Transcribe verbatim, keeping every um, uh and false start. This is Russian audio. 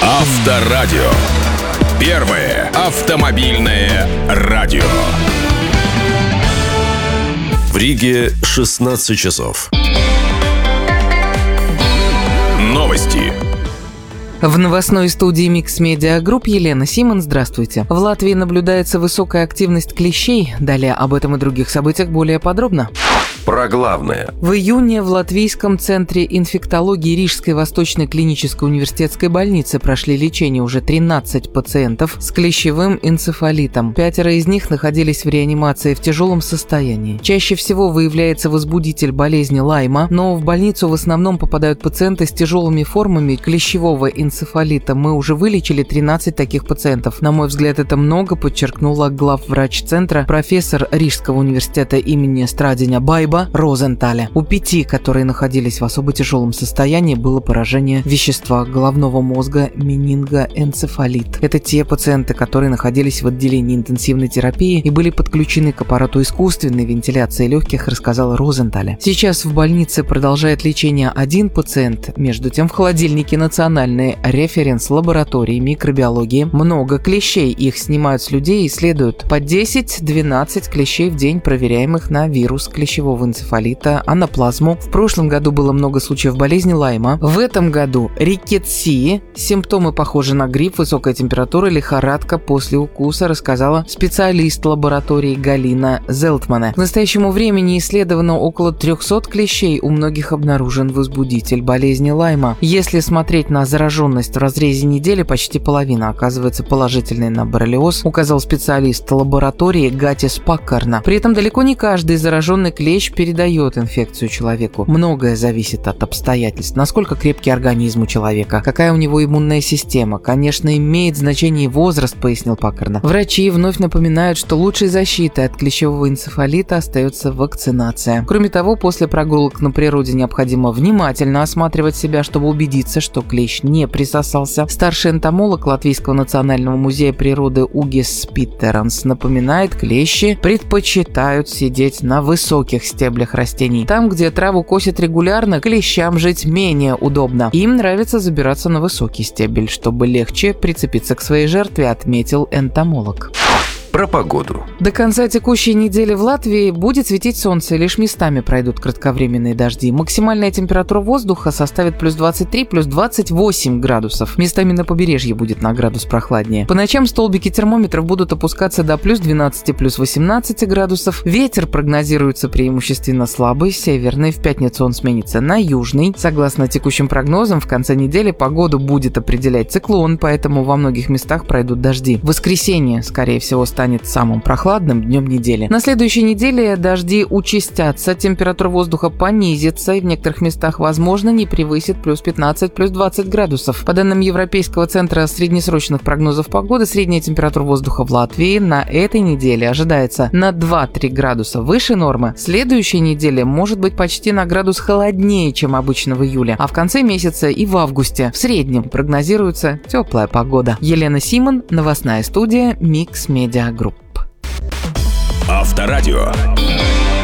Авторадио. Первое автомобильное радио. В Риге шестнадцать часов. Новости. В новостной студии Mix Media Group Елена Симон. Здравствуйте. В Латвии наблюдается высокая активность клещей. Далее об этом и других событиях более подробно. Про главное. В июне в Латвийском центре инфектологии Рижской Восточной клинической университетской больницы прошли лечение уже тринадцать пациентов с клещевым энцефалитом. Пятеро из них находились в реанимации в тяжелом состоянии. Чаще всего выявляется возбудитель болезни Лайма, но в больницу в основном попадают пациенты с тяжелыми формами клещевого энцефалита. Мы уже вылечили тринадцать таких пациентов. На мой взгляд, это много, подчеркнула главврач центра, профессор Рижского университета имени Страдиня Байба Розенталя. У пяти, которые находились в особо тяжелом состоянии, было поражение вещества головного мозга менингоэнцефалит. Это те пациенты, которые находились в отделении интенсивной терапии и были подключены к аппарату искусственной вентиляции легких, рассказала Розенталя. Сейчас в больнице продолжает лечение один пациент. Между тем, в холодильнике национальной референс-лаборатории микробиологии много клещей. Их снимают с людей и исследуют. По десять-двенадцать клещей в день, проверяемых на вирус клещевого энцефалита, анаплазму. В прошлом году было много случаев болезни Лайма. В этом году рикетсии. Симптомы похожи на грипп, высокая температура, лихорадка после укуса, рассказала специалист лаборатории Галина Зелтмане. К настоящему времени исследовано около трехсот клещей. У многих обнаружен возбудитель болезни Лайма. Если смотреть на зараженность в разрезе недели, почти половина оказывается положительной на боррелиоз, указал специалист лаборатории Гатис Паккарна. При этом далеко не каждый зараженный клещ передает инфекцию человеку. Многое зависит от обстоятельств. Насколько крепкий организм у человека, какая у него иммунная система. Конечно, имеет значение возраст, пояснил Паккарна. Врачи вновь напоминают, что лучшей защитой от клещевого энцефалита остается вакцинация. Кроме того, после прогулок на природе необходимо внимательно осматривать себя, чтобы убедиться, что клещ не присосался. Старший энтомолог Латвийского национального музея природы Угис Питтеранс напоминает, клещи предпочитают сидеть на высоких стеблях растений. Там, где траву косят регулярно, клещам жить менее удобно. Им нравится забираться на высокий стебель, чтобы легче прицепиться к своей жертве, отметил энтомолог. Про погоду. До конца текущей недели в Латвии будет светить солнце, лишь местами пройдут кратковременные дожди. Максимальная температура воздуха составит плюс двадцать три, плюс двадцать восемь градусов. Местами на побережье будет на градус прохладнее. По ночам столбики термометров будут опускаться до плюс двенадцати, плюс восемнадцати градусов. Ветер прогнозируется преимущественно слабый, северный. В пятницу он сменится на южный. Согласно текущим прогнозам, в конце недели погоду будет определять циклон, поэтому во многих местах пройдут дожди. В воскресенье, скорее всего, станет самым прохладным днем недели. На следующей неделе дожди участятся, температура воздуха понизится и в некоторых местах, возможно, не превысит плюс пятнадцать, плюс двадцать градусов. По данным Европейского центра среднесрочных прогнозов погоды, средняя температура воздуха в Латвии на этой неделе ожидается на два-три градуса выше нормы. Следующая неделя может быть почти на градус холоднее, чем обычно в июле, а в конце месяца и в августе в среднем прогнозируется теплая погода. Елена Симон, новостная студия Mix Media Group. Авторадио.